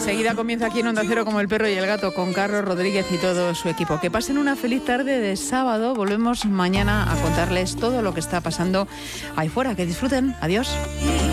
Enseguida comienza aquí en Onda Cero como el perro y el gato con Carlos Rodríguez y todo su equipo. Que pasen una feliz tarde de sábado. Volvemos mañana a contarles todo lo que está pasando ahí fuera. Que disfruten. Adiós.